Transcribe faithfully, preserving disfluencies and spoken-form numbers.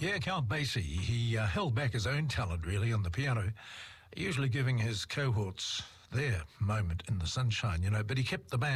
Yeah, Count Basie, he uh, held back his own talent really on the piano, usually giving his cohorts their moment in the sunshine, you know, but he kept the band